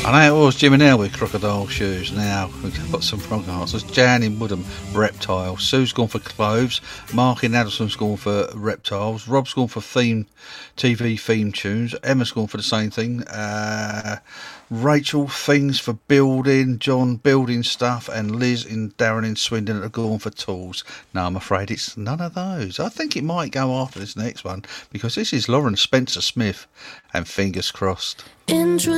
I know it was Jim and Al with Crocodile Shoes. Now we've got some wrong answers. Jan in Woodham, Reptile. Sue's gone for Cloves. Mark in Addison's gone for Reptiles. Rob's gone for TV theme tunes. Emma's gone for the same thing. Rachel, things for building. John, building stuff. And Liz and Darren in Swindon are gone for tools. No, I'm afraid it's none of those. I think it might go after this next one because this is Lauren Spencer Smith and Fingers Crossed.